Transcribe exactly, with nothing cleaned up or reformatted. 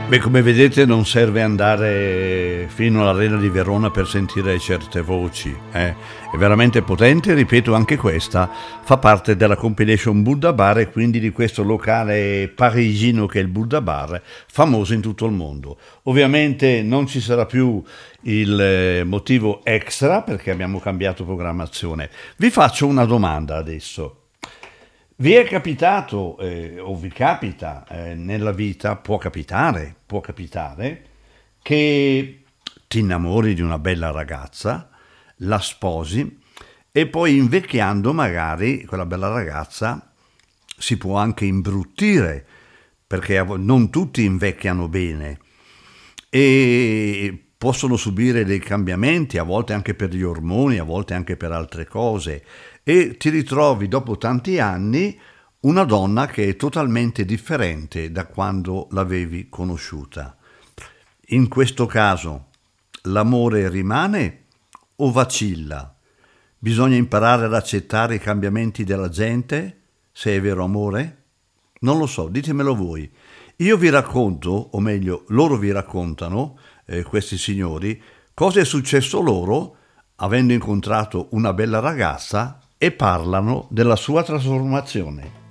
Beh, come vedete non serve andare fino all'Arena di Verona per sentire certe voci, eh. È veramente potente, ripeto, anche questa fa parte della compilation Buddha Bar e quindi di questo locale parigino che è il Buddha Bar, famoso in tutto il mondo. Ovviamente non ci sarà più il eh, motivo extra perché abbiamo cambiato programmazione. Vi faccio una domanda adesso. Vi è capitato, eh, o vi capita eh, nella vita, può capitare, può capitare, che ti innamori di una bella ragazza, la sposi e poi invecchiando magari quella bella ragazza si può anche imbruttire, perché a vo- non tutti invecchiano bene e possono subire dei cambiamenti, a volte anche per gli ormoni, a volte anche per altre cose, e ti ritrovi dopo tanti anni una donna che è totalmente differente da quando l'avevi conosciuta. In questo caso l'amore rimane o vacilla? Bisogna imparare ad accettare i cambiamenti della gente, se è vero amore? Non lo so, ditemelo voi. Io vi racconto, o meglio, loro vi raccontano, eh, questi signori, cosa è successo loro avendo incontrato una bella ragazza e parlano della sua trasformazione.